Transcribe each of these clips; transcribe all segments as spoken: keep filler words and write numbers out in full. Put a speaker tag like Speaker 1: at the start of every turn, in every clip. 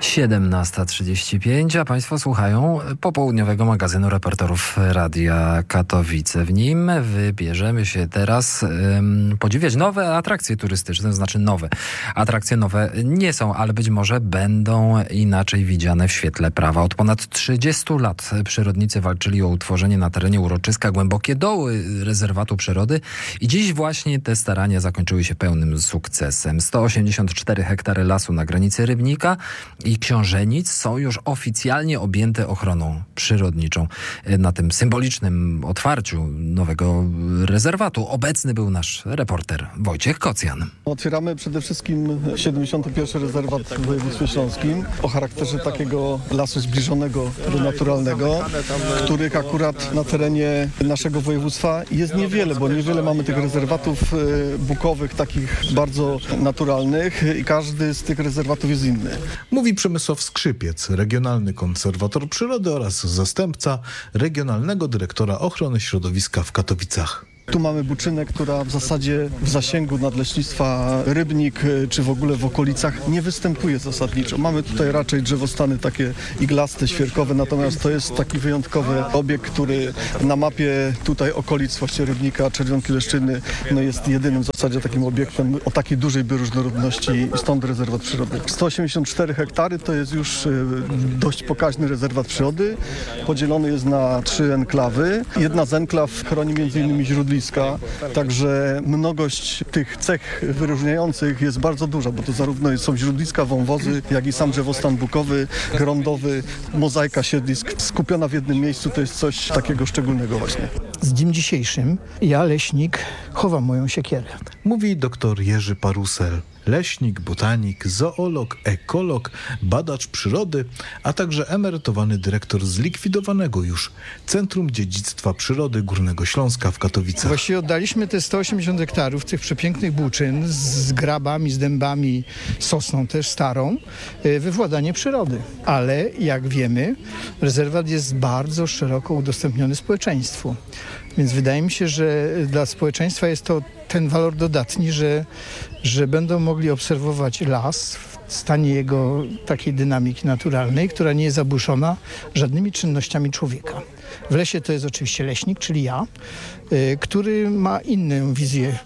Speaker 1: siedemnasta trzydzieści pięć, a Państwo słuchają popołudniowego magazynu reporterów Radia Katowice. W nim wybierzemy się teraz um, podziwiać nowe atrakcje turystyczne, to znaczy nowe. Atrakcje nowe nie są, ale być może będą inaczej widziane w świetle prawa. Od ponad trzydziestu lat przyrodnicy walczyli o utworzenie na terenie uroczyska Głębokie Doły rezerwatu przyrody i dziś właśnie te starania zakończyły się pełnym sukcesem. sto osiemdziesiąt cztery hektary lasu na granicy Rybnika i Książenic są już oficjalnie objęte ochroną przyrodniczą. Na tym symbolicznym otwarciu nowego rezerwatu obecny był nasz reporter Wojciech Kocjan.
Speaker 2: Otwieramy przede wszystkim siedemdziesiąty pierwszy rezerwat w województwie śląskim o charakterze takiego lasu zbliżonego do naturalnego, których akurat na terenie naszego województwa jest niewiele, bo niewiele mamy tych rezerwatów bukowych, takich bardzo naturalnych i każdy z tych rezerwatów jest inny.
Speaker 3: Mówi Przemysław Skrzypiec, regionalny konserwator przyrody oraz zastępca regionalnego dyrektora ochrony środowiska w Katowicach.
Speaker 2: Tu mamy buczynę, która w zasadzie w zasięgu Nadleśnictwa Rybnik czy w ogóle w okolicach nie występuje zasadniczo. Mamy tutaj raczej drzewostany takie iglaste, świerkowe, natomiast to jest taki wyjątkowy obiekt, który na mapie tutaj okolic właśnie Rybnika, Czerwonki Leszczyny no jest jedynym w zasadzie takim obiektem o takiej dużej bioróżnorodności i stąd rezerwat przyrody. sto osiemdziesiąt cztery hektary to jest już dość pokaźny rezerwat przyrody. Podzielony jest na trzy enklawy. Jedna z enklaw chroni między innymi źródliska. Także mnogość tych cech wyróżniających jest bardzo duża, bo to zarówno są źródliska, wąwozy, jak i sam drzewostan bukowy, grądowy, mozaika siedlisk skupiona w jednym miejscu, to jest coś takiego szczególnego właśnie.
Speaker 4: Z dniem dzisiejszym ja, leśnik, chowam moją siekierę.
Speaker 3: Mówi dr Jerzy Parusel. Leśnik, botanik, zoolog, ekolog, badacz przyrody, a także emerytowany dyrektor zlikwidowanego już Centrum Dziedzictwa Przyrody Górnego Śląska w Katowicach.
Speaker 4: Właściwie oddaliśmy te sto osiemdziesiąt hektarów tych przepięknych buczyn z grabami, z dębami, sosną też starą, we władanie przyrody. Ale jak wiemy, rezerwat jest bardzo szeroko udostępniony społeczeństwu. Więc wydaje mi się, że dla społeczeństwa jest to ten walor dodatni, że, że będą mogli obserwować las w stanie jego takiej dynamiki naturalnej, która nie jest zaburzona żadnymi czynnościami człowieka. W lesie to jest oczywiście leśnik, czyli ja, y, który ma inną wizję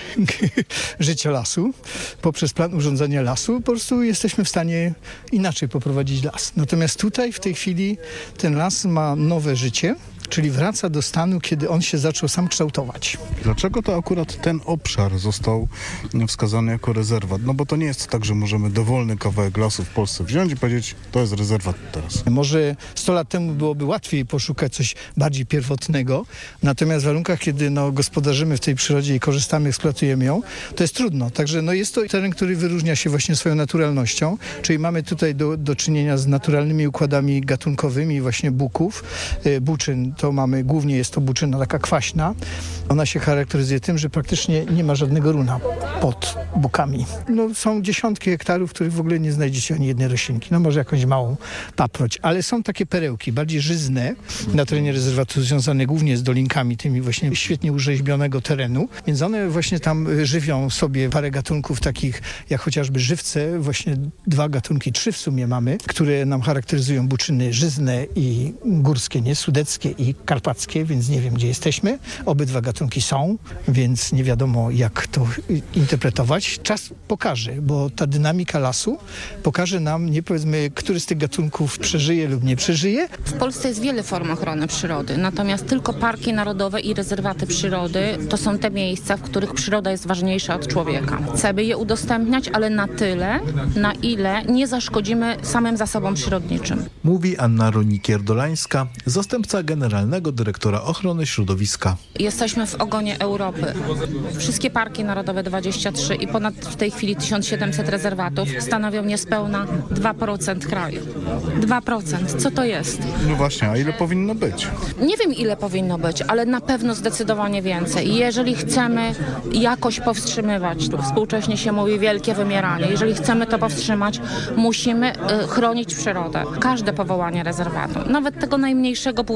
Speaker 4: życia lasu. Poprzez plan urządzania lasu po prostu jesteśmy w stanie inaczej poprowadzić las. Natomiast tutaj w tej chwili ten las ma nowe życie, czyli wraca do stanu, kiedy on się zaczął sam kształtować.
Speaker 5: Dlaczego to akurat ten obszar został wskazany jako rezerwat? No bo to nie jest tak, że możemy dowolny kawałek lasu w Polsce wziąć i powiedzieć, to jest rezerwat teraz.
Speaker 4: Może sto lat temu byłoby łatwiej poszukać coś bardziej pierwotnego, natomiast w warunkach, kiedy no, gospodarzymy w tej przyrodzie i korzystamy, eksploatujemy ją, to jest trudno. Także no, jest to teren, który wyróżnia się właśnie swoją naturalnością, czyli mamy tutaj do, do czynienia z naturalnymi układami gatunkowymi właśnie buków, y, buczyn. To mamy, głównie jest to buczyna taka kwaśna. Ona się charakteryzuje tym, że praktycznie nie ma żadnego runa pod bukami. No, są dziesiątki hektarów, w których w ogóle nie znajdziecie ani jednej roślinki. No może jakąś małą paproć, ale są takie perełki, bardziej żyzne na terenie rezerwatu, związane głównie z dolinkami, tymi właśnie świetnie urzeźbionego terenu. Więc one właśnie tam żywią sobie parę gatunków takich, jak chociażby żywce, właśnie dwa gatunki, trzy w sumie mamy, które nam charakteryzują buczyny żyzne i górskie, nie sudeckie i karpackie, więc nie wiem, gdzie jesteśmy. Obydwa gatunki są, więc nie wiadomo, jak to interpretować. Czas pokaże, bo ta dynamika lasu pokaże nam, nie powiedzmy, który z tych gatunków przeżyje lub nie przeżyje.
Speaker 6: W Polsce jest wiele form ochrony przyrody, natomiast tylko parki narodowe i rezerwaty przyrody to są te miejsca, w których przyroda jest ważniejsza od człowieka. Chcemy je udostępniać, ale na tyle, na ile nie zaszkodzimy samym zasobom przyrodniczym.
Speaker 3: Mówi Anna Ronikier-Dolańska, zastępca generalnego dyrektora ochrony środowiska.
Speaker 6: Jesteśmy w ogonie Europy. Wszystkie parki narodowe dwadzieścia trzy i ponad w tej chwili tysiąc siedemset rezerwatów stanowią niespełna dwa procent kraju. dwa procent. Co to jest?
Speaker 5: No właśnie, a ile powinno być?
Speaker 6: Nie wiem, ile powinno być, ale na pewno zdecydowanie więcej. Jeżeli chcemy jakoś powstrzymywać, współcześnie się mówi wielkie wymieranie, jeżeli chcemy to powstrzymać, musimy y, chronić przyrodę. Każde powołanie rezerwatu, nawet tego najmniejszego półtora hektara,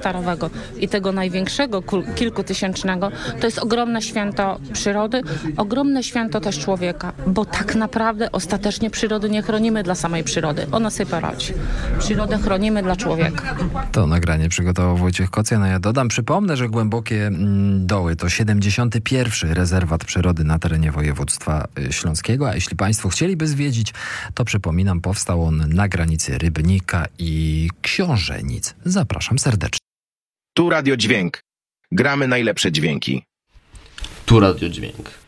Speaker 6: hektarowego i tego największego, kul- kilkutysięcznego, to jest ogromne święto przyrody, ogromne święto też człowieka, bo tak naprawdę ostatecznie przyrody nie chronimy dla samej przyrody. Ona sobie poradzi. Przyrodę chronimy dla człowieka.
Speaker 1: To nagranie przygotował Wojciech Kocjan, a ja dodam, przypomnę, że Głębokie mm, Doły to siedemdziesiąty pierwszy rezerwat przyrody na terenie województwa śląskiego, a jeśli Państwo chcieliby zwiedzić, to przypominam, powstał on na granicy Rybnika i Książenic. Zapraszam serdecznie.
Speaker 7: Tu Radio Dźwięk. Gramy najlepsze dźwięki.
Speaker 8: Tu Radio Dźwięk.